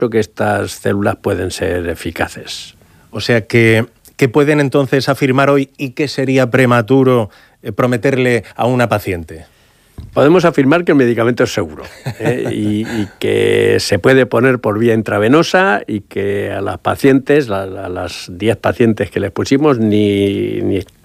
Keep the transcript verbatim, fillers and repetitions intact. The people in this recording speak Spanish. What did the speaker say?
que estas células pueden ser eficaces. O sea que, ¿qué pueden entonces afirmar hoy y qué sería prematuro eh, prometerle a una paciente? Podemos afirmar que el medicamento es seguro ¿eh? y, y que se puede poner por vía intravenosa y que a las pacientes, a, a las diez pacientes que les pusimos, ni, ni